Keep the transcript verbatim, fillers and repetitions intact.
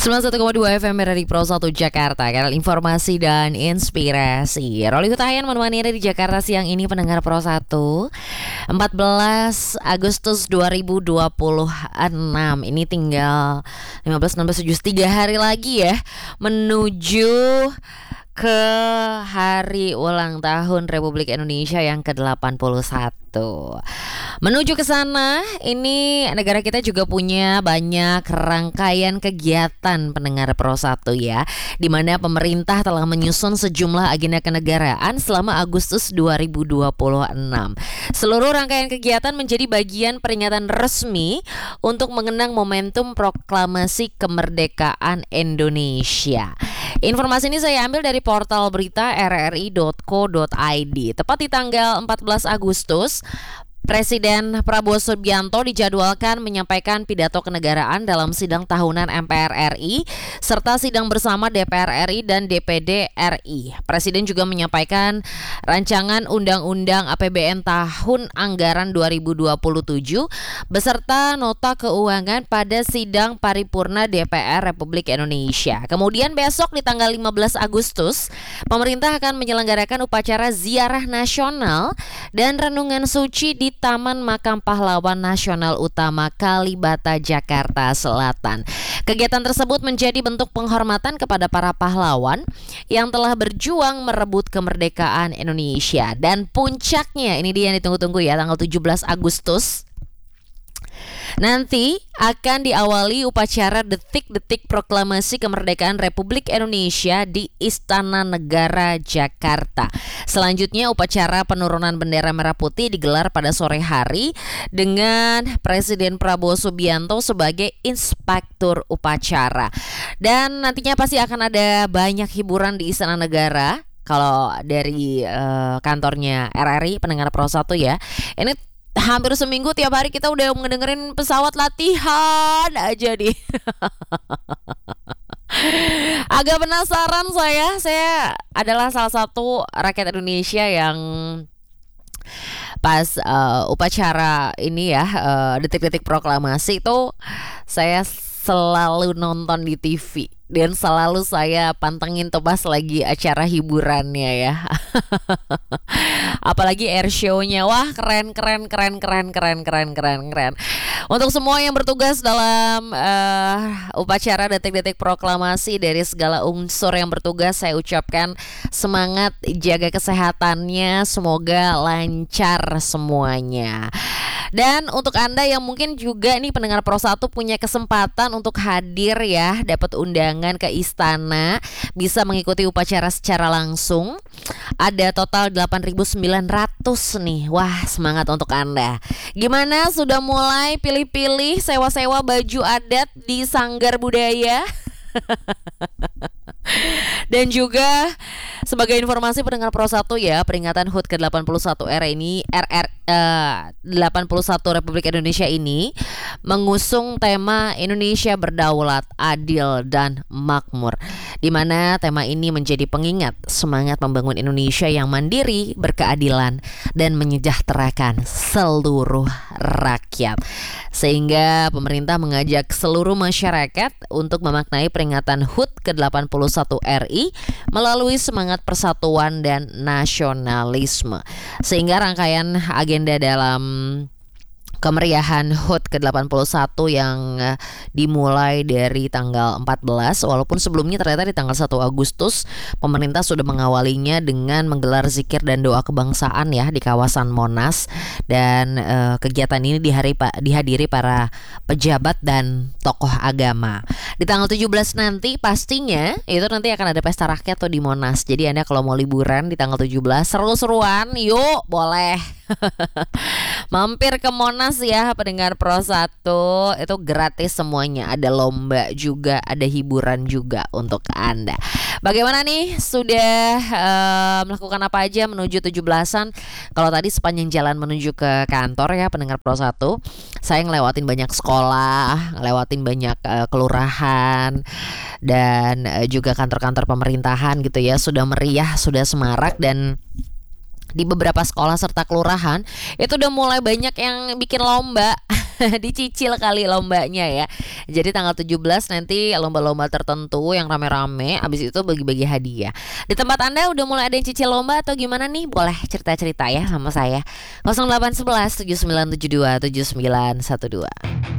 sembilan puluh satu koma dua F M dari Pro satu Jakarta, kanal informasi dan inspirasi. Roli Hutahian menemani Anda di Jakarta siang ini, pendengar Pro satu. empat belas Agustus dua ribu dua puluh enam. Ini tinggal lima belas, enam belas, tujuh belas, tiga hari lagi ya menuju ke hari ulang tahun Republik Indonesia yang ke delapan puluh satu. Menuju ke sana, ini negara kita juga punya banyak rangkaian kegiatan, pendengar Pro satu ya, di mana pemerintah telah menyusun sejumlah agenda kenegaraan selama Agustus dua ribu dua puluh enam. Seluruh rangkaian kegiatan menjadi bagian peringatan resmi untuk mengenang momentum proklamasi kemerdekaan Indonesia. Informasi ini saya ambil dari portal berita r r i dot co dot i d. Tepat di tanggal empat belas Agustus, Presiden Prabowo Subianto dijadwalkan menyampaikan pidato kenegaraan dalam sidang tahunan M P R R I serta sidang bersama D P R R I dan D P D R I. Presiden juga menyampaikan rancangan Undang-Undang A P B N tahun anggaran dua ribu dua puluh tujuh beserta nota keuangan pada sidang paripurna D P R Republik Indonesia. Kemudian besok di tanggal lima belas Agustus, pemerintah akan menyelenggarakan upacara ziarah nasional dan renungan suci di Taman Makam Pahlawan Nasional Utama Kalibata, Jakarta Selatan. Kegiatan tersebut menjadi bentuk penghormatan kepada para pahlawan yang telah berjuang merebut kemerdekaan Indonesia. Dan puncaknya, ini dia yang ditunggu-tunggu ya, tanggal tujuh belas Agustus nanti akan diawali upacara detik-detik proklamasi kemerdekaan Republik Indonesia di Istana Negara Jakarta. Selanjutnya upacara penurunan bendera merah putih digelar pada sore hari dengan Presiden Prabowo Subianto sebagai inspektur upacara. Dan nantinya pasti akan ada banyak hiburan di Istana Negara. Kalau dari uh, kantornya R R I, pendengar Pro satu ya, ini hampir seminggu tiap hari kita udah ngedengerin pesawat latihan aja nih. Agak penasaran saya. Saya adalah salah satu rakyat Indonesia yang pas uh, upacara ini ya, uh, detik-detik proklamasi itu saya selalu nonton di T V. Dan selalu saya pantengin tuh pas lagi acara hiburannya ya. Apalagi air show-nya. Wah, keren keren keren keren keren keren keren keren. Untuk semua yang bertugas dalam uh, upacara detik-detik proklamasi, dari segala unsur yang bertugas saya ucapkan semangat, jaga kesehatannya, semoga lancar semuanya. Dan untuk Anda yang mungkin juga nih pendengar Pro satu punya kesempatan untuk hadir ya, dapat undangan ke istana, bisa mengikuti upacara secara langsung. Ada total delapan ribu sembilan ratus nih. Wah, semangat untuk Anda. Gimana, sudah mulai pilih-pilih sewa-sewa baju adat di Sanggar Budaya? Dan juga sebagai informasi pendengar Pro satu ya, peringatan H U T ke delapan puluh satu R ini R R uh, delapan puluh satu Republik Indonesia ini mengusung tema Indonesia Berdaulat, Adil dan Makmur, di mana tema ini menjadi pengingat semangat membangun Indonesia yang mandiri, berkeadilan dan menyejahterakan seluruh rakyat. Sehingga pemerintah mengajak seluruh masyarakat untuk memaknai peringatan H U T ke delapan puluh satu R I melalui semangat persatuan dan nasionalisme. Sehingga rangkaian agenda dalam kemeriahan H U T ke delapan puluh satu yang uh, dimulai dari tanggal empat belas, walaupun sebelumnya ternyata di tanggal satu Agustus pemerintah sudah mengawalinya dengan menggelar zikir dan doa kebangsaan ya di kawasan Monas. Dan uh, kegiatan ini dihari, dihadiri para pejabat dan tokoh agama. Di tanggal tujuh belas nanti pastinya itu nanti akan ada pesta rakyat tuh di Monas. Jadi Anda kalau mau liburan di tanggal tujuh belas seru-seruan, yuk boleh mampir ke Monas ya, pendengar Pro satu. Itu gratis semuanya, ada lomba juga, ada hiburan juga untuk Anda. Bagaimana nih, sudah uh, melakukan apa aja menuju tujuh belasan? Kalau tadi sepanjang jalan menuju ke kantor ya, pendengar Pro satu, saya ngelewatin banyak sekolah, ngelewatin banyak uh, kelurahan dan uh, juga kantor-kantor pemerintahan gitu ya. Sudah meriah, sudah semarak. Dan di beberapa sekolah serta kelurahan itu udah mulai banyak yang bikin lomba. Dicicil kali lombanya ya. Jadi tanggal tujuh belas nanti lomba-lomba tertentu yang rame-rame, abis itu bagi-bagi hadiah. Di tempat Anda udah mulai ada yang cicil lomba atau gimana nih? Boleh cerita-cerita ya sama saya. nol delapan satu satu tujuh sembilan tujuh dua tujuh sembilan satu dua.